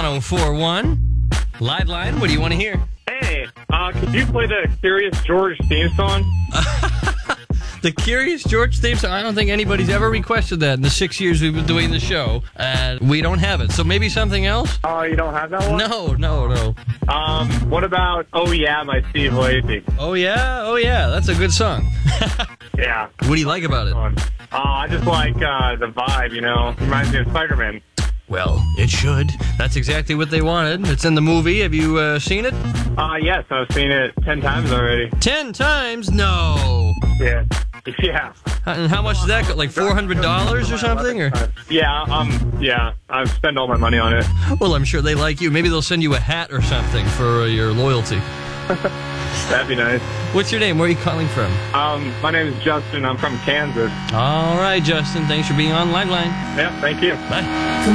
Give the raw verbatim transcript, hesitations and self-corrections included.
oh four one. Live line, what do you want to hear? Hey, uh, could you play the Curious George theme song? The Curious George theme song? I don't think anybody's ever requested that in the six years we've been doing the show. And we don't have it. So maybe something else? Oh, you don't have that one? No, no, no. Um, what about Oh Yeah by Steve Lacy? Oh, yeah? Oh, yeah. That's a good song. Yeah. What do you like about it? Uh, I just like uh, the vibe, you know. Reminds me of Spider-Man. Well, it should. That's exactly what they wanted. It's in the movie. Have you uh, seen it? Uh, yes, I've seen it ten times already. Ten times? No. Yeah. Yeah. And how much did that go? Like four hundred dollars or something? Or? Yeah, um, yeah. I've spent all my money on it. Well, I'm sure they like you. Maybe they'll send you a hat or something for uh, your loyalty. That'd be nice. What's your name? Where are you calling from? Um, my name is Justin. I'm from Kansas. All right, Justin. Thanks for being on Liveline. Yeah, thank you. Bye.